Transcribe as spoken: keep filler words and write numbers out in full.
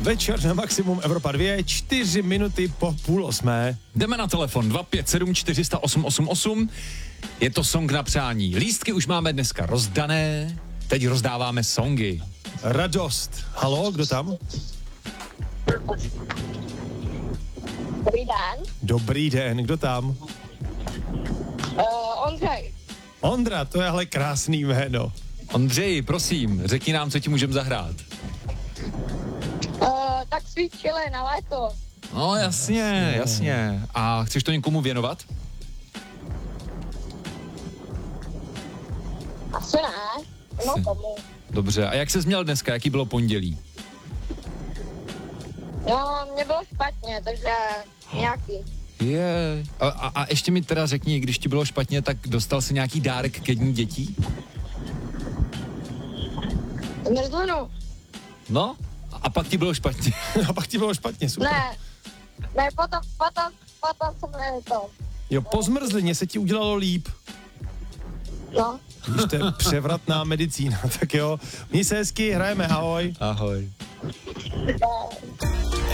Večer na Maximum Evropa dva, čtyři minuty po půl osmé. Jdeme na telefon dva pět sedm čtyři nula osm osm osm. Je to song na přání. Lístky už máme dneska rozdané, teď rozdáváme songy. Radost. Haló, kdo tam? Dobrý den. Dobrý den, kdo tam? Uh, Ondřej. Ondra, to je ale krásný jméno. Ondřej, prosím, řekni nám, co ti můžeme zahrát. Uh, tak cvičili na léto. No jasně, jasně. A chceš to někomu věnovat? Asi ne. No tomu. Dobře, a jak ses měl dneska, jaký bylo pondělí? No, mě bylo špatně, takže nějaký. Je. A, a, a ještě mi teda řekni, když ti bylo špatně, tak dostal jsi nějaký dárek ke dní dětí? Zmrzlinu. No, a pak ti bylo špatně. A pak ti bylo špatně, super. Ne. Ne, potom, potom, potom jsem ne to. Jo, po zmrzlině se ti udělalo líp. No. Když to je převratná medicína, tak jo. Měj se hezky, hrajeme, ahoj. Ahoj. Ne.